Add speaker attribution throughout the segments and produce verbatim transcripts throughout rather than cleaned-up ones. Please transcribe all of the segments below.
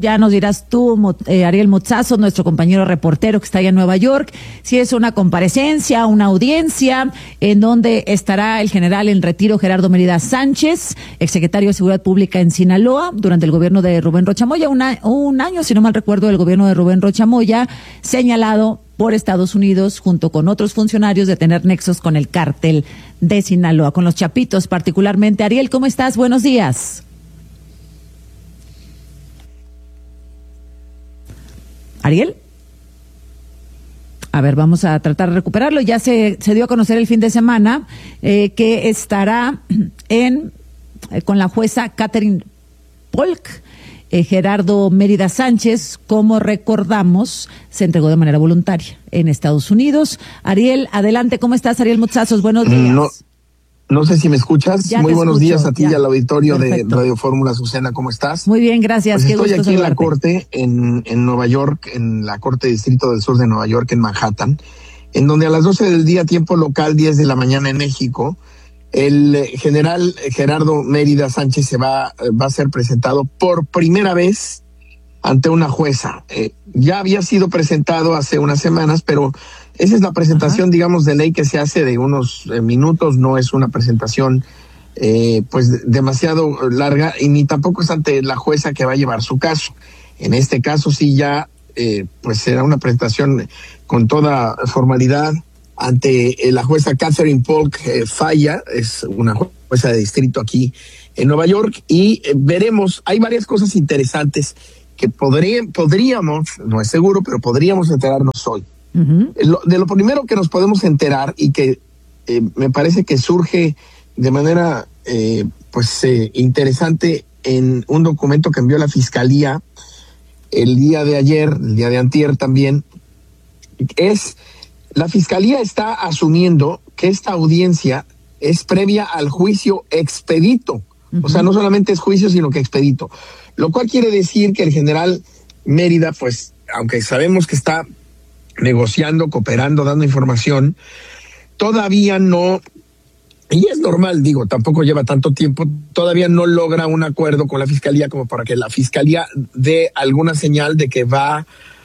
Speaker 1: Ya nos dirás tú, eh, Ariel Mozazo, nuestro compañero reportero que está allá en Nueva York, si es una comparecencia, una audiencia, en donde estará el general en retiro Gerardo Mérida Sánchez, exsecretario de Seguridad Pública en Sinaloa, durante el gobierno de Rubén Rocha Moya, una, un año, si no mal recuerdo, del gobierno de Rubén Rocha Moya, señalado por Estados Unidos, junto con otros funcionarios, de tener nexos con el cártel de Sinaloa, con los Chapitos particularmente. Ariel, ¿cómo estás? Buenos días. Ariel. A ver, vamos a tratar de recuperarlo. Ya se, se dio a conocer el fin de semana eh, que estará en eh, con la jueza Catherine Polk. Eh, Gerardo Mérida Sánchez, como recordamos, se entregó de manera voluntaria en Estados Unidos. Ariel, adelante, ¿cómo estás? Ariel Motzazos, buenos días.
Speaker 2: No, no sé si me escuchas.
Speaker 1: Ya
Speaker 2: Muy buenos
Speaker 1: escucho,
Speaker 2: días a ti
Speaker 1: ya.
Speaker 2: Y al auditorio
Speaker 1: Perfecto.
Speaker 2: de Radio Fórmula. Susana, ¿cómo estás?
Speaker 1: Muy bien, gracias.
Speaker 2: Pues
Speaker 1: Qué
Speaker 2: estoy
Speaker 1: gusto
Speaker 2: aquí en la
Speaker 1: saludarte.
Speaker 2: corte, en, en Nueva York, en la Corte de Distrito del Sur de Nueva York, en Manhattan, en donde a las doce del día, tiempo local, diez de la mañana en México, el general Gerardo Mérida Sánchez se va, va a ser presentado por primera vez ante una jueza. Eh, ya había sido presentado hace unas semanas, pero esa es la presentación, Ajá. digamos, de ley que se hace de unos eh, minutos, no es una presentación eh, pues demasiado larga, y ni tampoco es ante la jueza que va a llevar su caso. En este caso sí ya eh, pues será una presentación con toda formalidad ante eh, la jueza Catherine Polk eh, Falla, es una jueza de distrito aquí en Nueva York, y eh, veremos, hay varias cosas interesantes que podría, podríamos, no es seguro, pero podríamos enterarnos hoy. Uh-huh. Lo, de lo primero que nos podemos enterar, y que eh, me parece que surge de manera eh, pues eh, interesante en un documento que envió la Fiscalía el día de ayer, el día de antier también, es la Fiscalía está asumiendo que esta audiencia es previa al juicio expedito. Uh-huh. O sea, no solamente es juicio, sino que expedito. Lo cual quiere decir que el general Mérida, pues, aunque sabemos que está negociando, cooperando, dando información, todavía no, y es normal, digo, tampoco lleva tanto tiempo, todavía no logra un acuerdo con la Fiscalía como para que la Fiscalía dé alguna señal de que va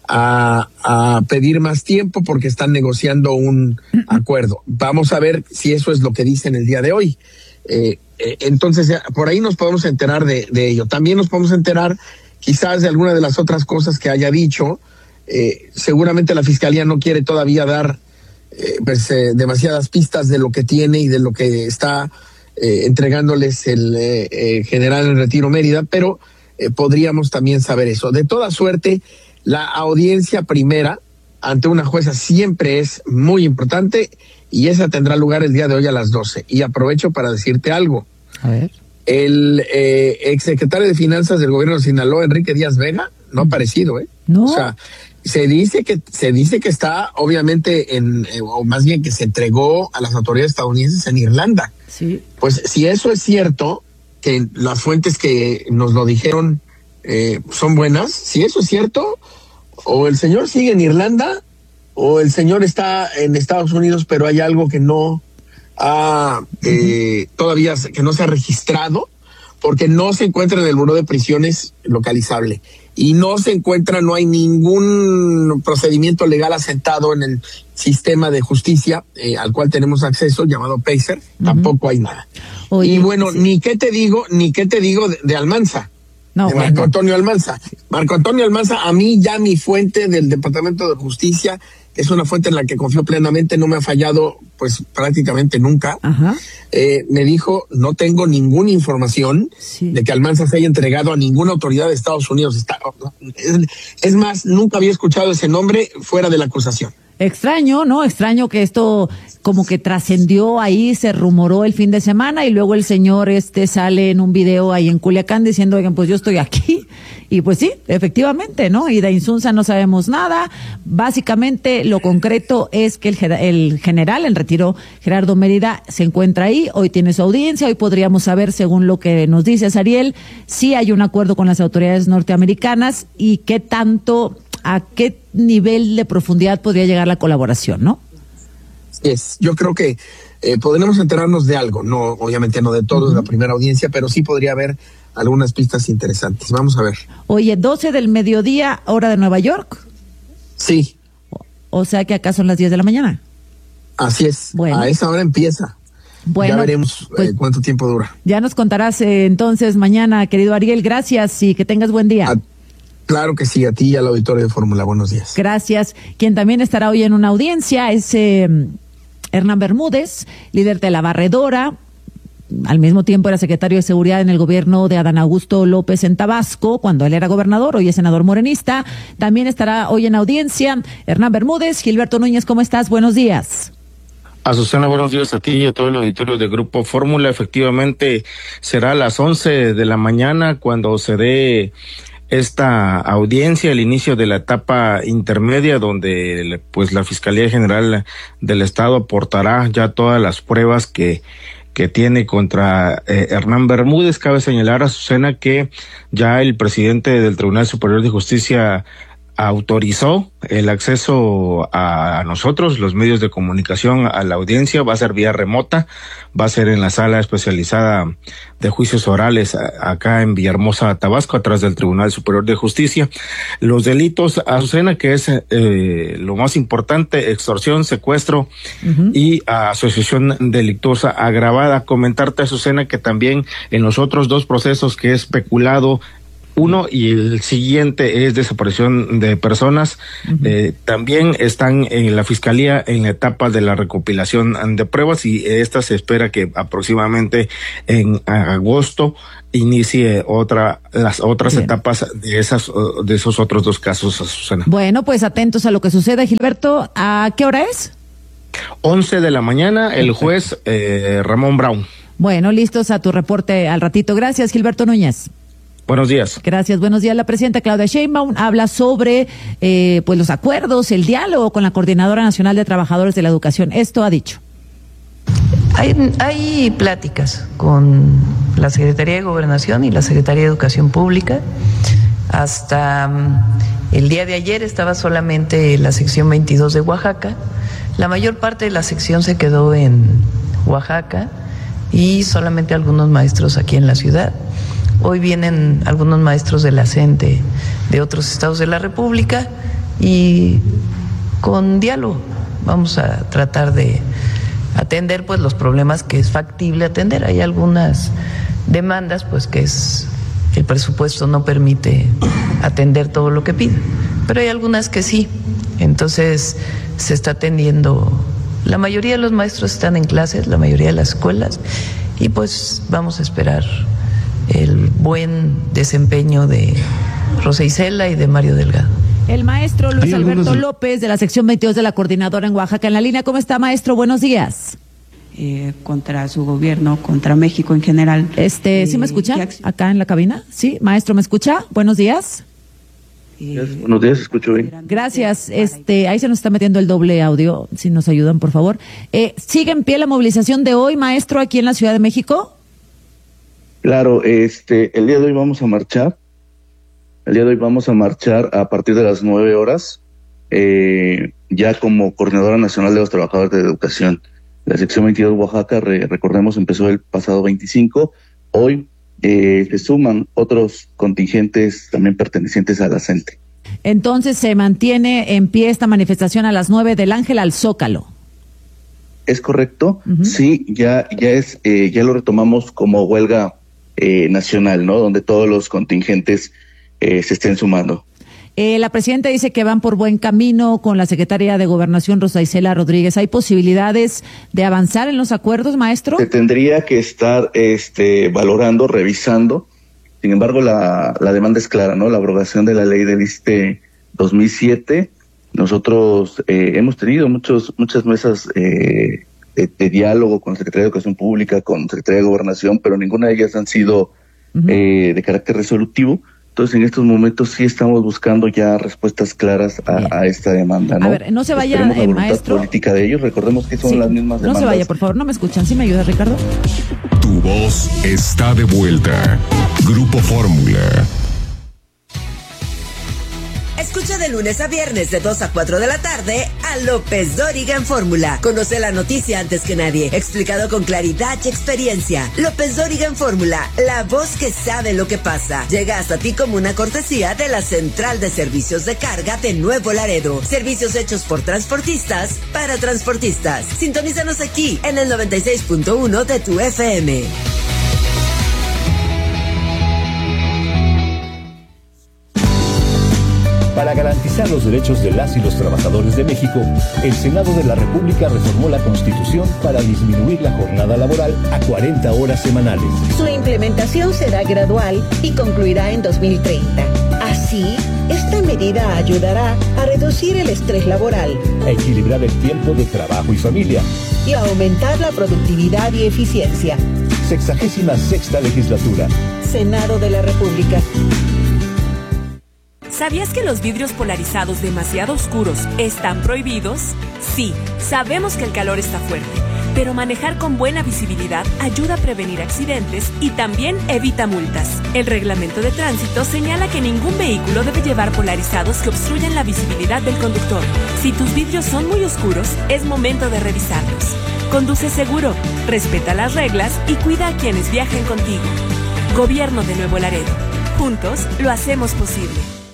Speaker 2: a, a pedir más tiempo porque están negociando un acuerdo. Vamos a ver si eso es lo que dicen el día de hoy. Eh, eh, entonces, por ahí nos podemos enterar de, de ello. También nos podemos enterar quizás de alguna de las otras cosas que haya dicho. Eh, seguramente la Fiscalía no quiere todavía dar eh, pues, eh, demasiadas pistas de lo que tiene y de lo que está eh, entregándoles el eh, eh, general en retiro Mérida, pero eh, podríamos también saber eso. De toda suerte, la audiencia primera ante una jueza siempre es muy importante, y esa tendrá lugar el día de hoy a las doce. Y aprovecho para decirte algo. A ver. El eh, exsecretario de Finanzas del gobierno de Sinaloa, Enrique Díaz Vega, no ha aparecido, ¿eh?
Speaker 1: No.
Speaker 2: O sea, se dice que se dice que está, obviamente, en, eh, o más bien que se entregó a las autoridades estadounidenses en Irlanda.
Speaker 1: Sí.
Speaker 2: Pues si eso es cierto, que las fuentes que nos lo dijeron eh, son buenas, si eso es cierto, o el señor sigue en Irlanda, o el señor está en Estados Unidos, pero hay algo que no ha, eh, uh-huh. todavía que no se ha registrado, porque no se encuentra en el Buró de Prisiones localizable, y no se encuentra, no hay ningún procedimiento legal asentado en el sistema de justicia eh, al cual tenemos acceso, llamado Pacer, uh-huh. tampoco hay nada. Oye, y bueno, sí. ni qué te digo, ni qué te digo de, de Almanza. No, de Marco bueno. Antonio Almanza. Marco Antonio Almanza, a mí ya mi fuente del Departamento de Justicia, es una fuente en la que confío plenamente, no me ha fallado pues prácticamente nunca. Ajá. Eh, me dijo, no tengo ninguna información sí. de que Almanza se haya entregado a ninguna autoridad de Estados Unidos. Está, es, es más, nunca había escuchado ese nombre fuera de la acusación.
Speaker 1: Extraño, ¿no? Extraño que esto como que trascendió ahí, se rumoró el fin de semana, y luego el señor este sale en un video ahí en Culiacán diciendo, oigan, pues yo estoy aquí. Y pues sí, efectivamente, ¿no? Y de Insunza no sabemos nada. Básicamente lo concreto es que el, el general en retiro, Gerardo Mérida, se encuentra ahí, hoy tiene su audiencia, hoy podríamos saber, según lo que nos dice Ariel, si hay un acuerdo con las autoridades norteamericanas y qué tanto, a qué nivel de profundidad podría llegar la colaboración, ¿no?
Speaker 2: Es, yo creo que eh, podremos enterarnos de algo, no, obviamente no de todo, uh-huh. de la primera audiencia, pero sí podría haber algunas pistas interesantes. Vamos a ver.
Speaker 1: Oye, doce del mediodía, hora de Nueva York.
Speaker 2: Sí.
Speaker 1: O, o sea que acá son las diez de la mañana.
Speaker 2: Así es.
Speaker 1: Bueno.
Speaker 2: A esa hora empieza. Bueno, ya veremos pues, eh, cuánto tiempo dura.
Speaker 1: Ya nos contarás eh, entonces mañana, querido Ariel. Gracias y que tengas buen día.
Speaker 2: A, claro que sí, a ti y al auditorio de Fórmula. Buenos días.
Speaker 1: Gracias. Quien también estará hoy en una audiencia es eh, Hernán Bermúdez, líder de la Barredora. Al mismo tiempo era secretario de Seguridad en el gobierno de Adán Augusto López en Tabasco, cuando él era gobernador, hoy es senador morenista. También estará hoy en audiencia Hernán Bermúdez. Gilberto Núñez, ¿cómo estás? Buenos días.
Speaker 3: Azucena, buenos días a ti y a todo el auditorio de Grupo Fórmula. Efectivamente, será a las once de la mañana cuando se dé esta audiencia, el inicio de la etapa intermedia, donde pues la Fiscalía General del Estado aportará ya todas las pruebas que que tiene contra eh, Hernán Bermúdez. Cabe señalar, Azucena, que ya el presidente del Tribunal Superior de Justicia autorizó el acceso a nosotros, los medios de comunicación, a la audiencia. Va a ser vía remota, va a ser en la sala especializada de juicios orales acá en Villahermosa, Tabasco, atrás del Tribunal Superior de Justicia. Los delitos, Azucena, que es eh, lo más importante: extorsión, secuestro uh-huh. y asociación delictuosa agravada. Comentarte, Azucena, que también en los otros dos procesos, que es peculado uno y el siguiente es desaparición de personas, uh-huh. eh, también están en la Fiscalía en la etapa de la recopilación de pruebas, y esta se espera que aproximadamente en agosto inicie otra las otras Bien. etapas de esas de esos otros dos casos, Susana.
Speaker 1: Bueno, pues atentos a lo que suceda, Gilberto. ¿A qué hora es?
Speaker 3: once de la mañana, el juez eh, Ramón Brown.
Speaker 1: Bueno, listos a tu reporte al ratito. Gracias, Gilberto Núñez.
Speaker 3: Buenos días.
Speaker 1: Gracias. Buenos días. La presidenta Claudia Sheinbaum habla sobre eh, pues los acuerdos, el diálogo con la Coordinadora Nacional de Trabajadores de la Educación. Esto ha dicho.
Speaker 4: Hay, hay pláticas con la Secretaría de Gobernación y la Secretaría de Educación Pública. Hasta um, el día de ayer estaba solamente la sección veintidós de Oaxaca. La mayor parte de la sección se quedó en Oaxaca y solamente algunos maestros aquí en la ciudad. Hoy vienen algunos maestros de la CENTE de otros estados de la República y con diálogo vamos a tratar de atender pues los problemas que es factible atender. Hay algunas demandas pues que es el presupuesto no permite atender todo lo que piden, pero hay algunas que sí. Entonces se está atendiendo. La mayoría de los maestros están en clases, la mayoría de las escuelas, y pues vamos a esperar el buen desempeño de Rosa Isela y de Mario Delgado.
Speaker 1: El maestro Luis Alberto López, de la sección veintidós de la Coordinadora en Oaxaca, en la línea. ¿Cómo está, maestro? Buenos días.
Speaker 5: Eh, contra su gobierno, contra México en general.
Speaker 1: Este, ¿sí
Speaker 5: eh,
Speaker 1: me escucha? Acá en la cabina. Sí, maestro, ¿me escucha? Buenos días.
Speaker 6: Eh, Buenos días, escucho bien.
Speaker 1: Gracias. Este, ahí se nos está metiendo el doble audio, si nos ayudan, por favor. Eh, ¿Sigue en pie la movilización de hoy, maestro, aquí en la Ciudad de México?
Speaker 6: Claro, este, el día de hoy vamos a marchar. El día de hoy vamos a marchar a partir de las nueve horas, eh, ya como Coordinadora Nacional de los Trabajadores de Educación. La sección veintidós de Oaxaca, re, recordemos, empezó el pasado veinticinco. Hoy eh, se suman otros contingentes también pertenecientes a la CENTE.
Speaker 1: Entonces se mantiene en pie esta manifestación a las nueve del Ángel al Zócalo.
Speaker 6: Es correcto, uh-huh. Sí, ya, ya es, eh, ya lo retomamos como huelga Eh, nacional, ¿no? Donde todos los contingentes eh, se estén sumando.
Speaker 1: Eh, la presidenta dice que van por buen camino con la secretaria de Gobernación, Rosa Isela Rodríguez. ¿Hay posibilidades de avanzar en los acuerdos, maestro?
Speaker 6: Se tendría que estar este, valorando, revisando. Sin embargo, la, la demanda es clara, ¿no? La abrogación de la ley del ISSSTE dos mil siete. Nosotros eh, hemos tenido muchos, muchas mesas eh, De, de diálogo con la Secretaría de Educación Pública, con la Secretaría de Gobernación, pero ninguna de ellas han sido uh-huh. eh, de carácter resolutivo. Entonces, en estos momentos sí estamos buscando ya respuestas claras a, a esta demanda, ¿no?
Speaker 1: A ver, no se vaya,
Speaker 6: la
Speaker 1: eh, maestro.
Speaker 6: política de ellos, recordemos que son
Speaker 1: sí.
Speaker 6: las mismas demandas.
Speaker 1: No se vaya, por favor, no me escuchan. ¿Sí me ayuda, Ricardo?
Speaker 7: Tu voz está de vuelta. Grupo Fórmula.
Speaker 8: Escucha de lunes a viernes de dos a cuatro de la tarde a López Dóriga en Fórmula. Conoce la noticia antes que nadie, explicado con claridad y experiencia. López Dóriga en Fórmula, la voz que sabe lo que pasa. Llega hasta ti como una cortesía de la Central de Servicios de Carga de Nuevo Laredo. Servicios hechos por transportistas para transportistas. Sintonízanos aquí en el noventa y seis punto uno de tu F M.
Speaker 9: Para garantizar los derechos de las y los trabajadores de México, el Senado de la República reformó la Constitución para disminuir la jornada laboral a cuarenta horas semanales.
Speaker 10: Su implementación será gradual y concluirá en dos mil treinta. Así, esta medida ayudará a reducir el estrés laboral,
Speaker 9: a equilibrar el tiempo de trabajo y familia
Speaker 10: y a aumentar la productividad y eficiencia.
Speaker 9: Sexagésima sexta legislatura.
Speaker 10: Senado de la República.
Speaker 11: ¿Sabías que los vidrios polarizados demasiado oscuros están prohibidos? Sí, sabemos que el calor está fuerte, pero manejar con buena visibilidad ayuda a prevenir accidentes y también evita multas. El reglamento de tránsito señala que ningún vehículo debe llevar polarizados que obstruyan la visibilidad del conductor. Si tus vidrios son muy oscuros, es momento de revisarlos. Conduce seguro, respeta las reglas y cuida a quienes viajen contigo. Gobierno de Nuevo Laredo. Juntos lo hacemos posible.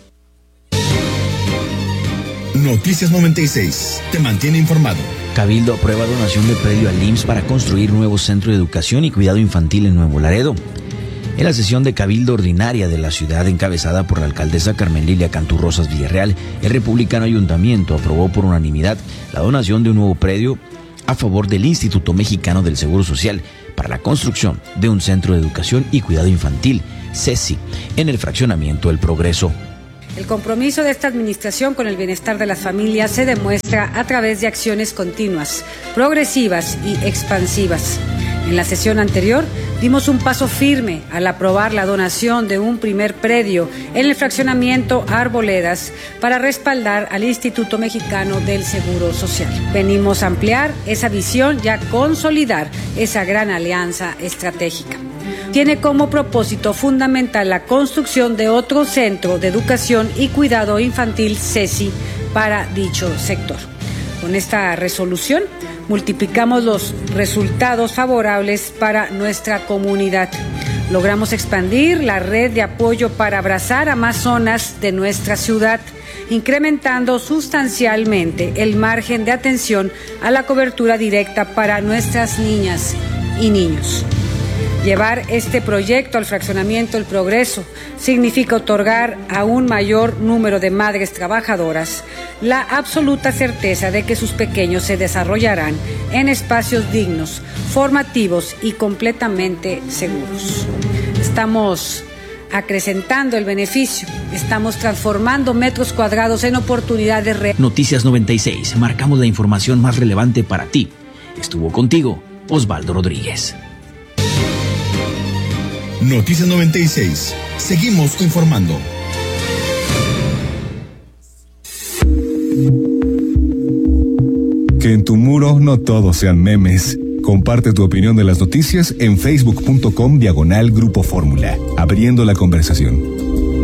Speaker 12: Noticias noventa y seis. Te mantiene informado.
Speaker 13: Cabildo aprueba donación de predio al I M S S para construir nuevo centro de educación y cuidado infantil en Nuevo Laredo. En la sesión de Cabildo Ordinaria de la ciudad, encabezada por la alcaldesa Carmen Lilia Cantú Rosas Villarreal, el republicano ayuntamiento aprobó por unanimidad la donación de un nuevo predio a favor del Instituto Mexicano del Seguro Social para la construcción de un centro de educación y cuidado infantil, CESI, en el fraccionamiento El Progreso.
Speaker 14: El compromiso de esta administración con el bienestar de las familias se demuestra a través de acciones continuas, progresivas y expansivas. En la sesión anterior dimos un paso firme al aprobar la donación de un primer predio en el fraccionamiento Arboledas para respaldar al Instituto Mexicano del Seguro Social. Venimos a ampliar esa visión y a consolidar esa gran alianza estratégica. Tiene como propósito fundamental la construcción de otro centro de educación y cuidado infantil CESI para dicho sector. Con esta resolución multiplicamos los resultados favorables para nuestra comunidad. Logramos expandir la red de apoyo para abrazar a más zonas de nuestra ciudad, incrementando sustancialmente el margen de atención a la cobertura directa para nuestras niñas y niños. Llevar este proyecto al fraccionamiento El Progreso significa otorgar a un mayor número de madres trabajadoras la absoluta certeza de que sus pequeños se desarrollarán en espacios dignos, formativos y completamente seguros. Estamos acrecentando el beneficio, estamos transformando metros cuadrados en oportunidades reales.
Speaker 13: Noticias noventa y seis, marcamos la información más relevante para ti. Estuvo contigo Osvaldo Rodríguez.
Speaker 12: Noticias noventa y seis. Seguimos informando.
Speaker 7: Que en tu muro no todos sean memes. Comparte tu opinión de las noticias en facebook.com diagonal Grupo Fórmula, abriendo la conversación.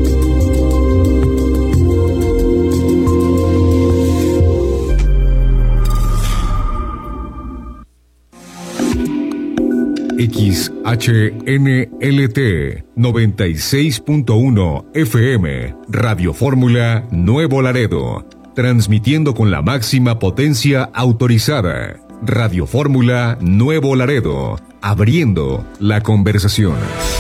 Speaker 7: X H N L T noventa y seis punto uno F M, Radio Fórmula Nuevo Laredo, transmitiendo con la máxima potencia autorizada. Radio Fórmula Nuevo Laredo, abriendo la conversación.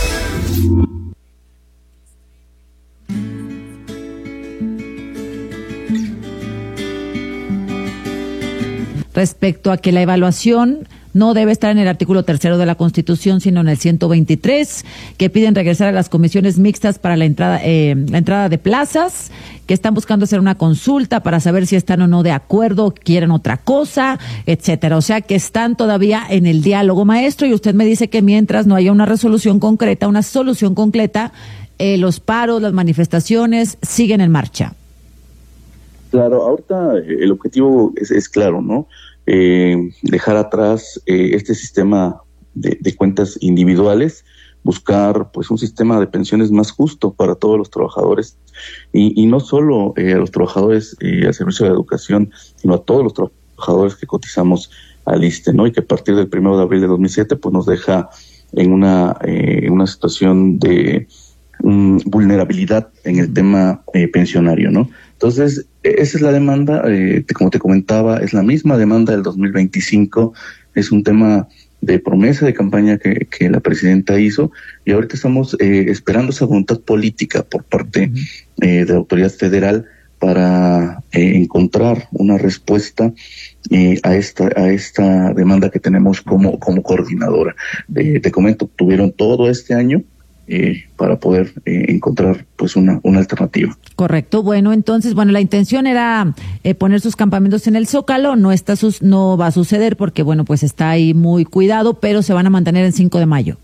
Speaker 1: Respecto a que la evaluación no debe estar en el artículo tercero de la Constitución, sino en el ciento veintitrés, que piden regresar a las comisiones mixtas para la entrada, eh, la entrada de plazas, que están buscando hacer una consulta para saber si están o no de acuerdo, quieren otra cosa, etcétera. O sea que están todavía en el diálogo, maestro, y usted me dice que mientras no haya una resolución concreta, una solución concreta, eh, los paros, las manifestaciones siguen en marcha.
Speaker 6: Claro, ahorita el objetivo es, es claro, ¿no? Eh, dejar atrás eh, este sistema de, de cuentas individuales, buscar pues un sistema de pensiones más justo para todos los trabajadores y, y no solo eh, a los trabajadores eh, al servicio de educación, sino a todos los trabajadores que cotizamos al ISSSTE, ¿no? Y que a partir del primero de abril de dos mil siete pues nos deja en una, eh, una situación de um, vulnerabilidad en el tema eh, pensionario, ¿no? Entonces, esa es la demanda, eh, como te comentaba, es la misma demanda del dos mil veinticinco, es un tema de promesa de campaña que, que la presidenta hizo, y ahorita estamos eh, esperando esa voluntad política por parte eh, de la autoridad federal para eh, encontrar una respuesta eh, a esta a esta demanda que tenemos como como coordinadora. Eh, te comento, tuvieron todo este año Eh, para poder eh, encontrar pues una una alternativa.
Speaker 1: Correcto. Bueno, entonces, bueno, la intención era eh, poner sus campamentos en el Zócalo, no está sus, no va a suceder porque bueno, pues está ahí muy cuidado, pero se van a mantener el cinco de mayo.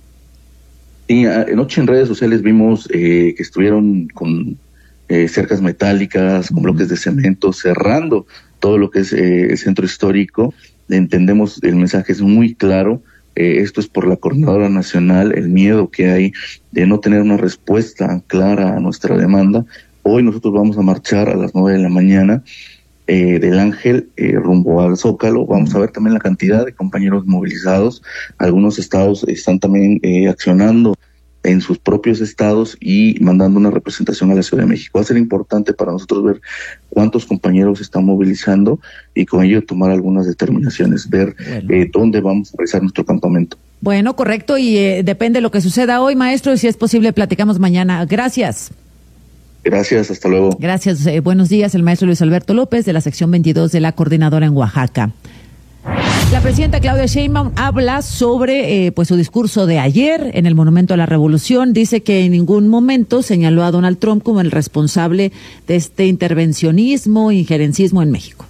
Speaker 6: Sí, anoche en redes sociales vimos eh, que estuvieron con eh, cercas metálicas, con bloques de cemento, cerrando todo lo que es eh, el centro histórico. Entendemos, el mensaje es muy claro. Eh, esto es por la Coordinadora Nacional, el miedo que hay de no tener una respuesta clara a nuestra demanda. Hoy nosotros vamos a marchar a las nueve de la mañana eh, del Ángel eh, rumbo al Zócalo. Vamos a ver también la cantidad de compañeros movilizados. Algunos estados están también eh, accionando en sus propios estados y mandando una representación a la Ciudad de México. Va a ser importante para nosotros ver cuántos compañeros están movilizando y con ello tomar algunas determinaciones, ver bueno. eh, dónde vamos a realizar nuestro campamento.
Speaker 1: Bueno, correcto, y eh, depende de lo que suceda hoy, maestro, y si es posible platicamos mañana. Gracias.
Speaker 6: Gracias, hasta luego.
Speaker 1: Gracias, eh, buenos días, el maestro Luis Alberto López de la sección veintidós de la Coordinadora en Oaxaca. La presidenta Claudia Sheinbaum habla sobre eh, pues su discurso de ayer en el Monumento a la Revolución. Dice que en ningún momento señaló a Donald Trump como el responsable de este intervencionismo, injerencismo en México.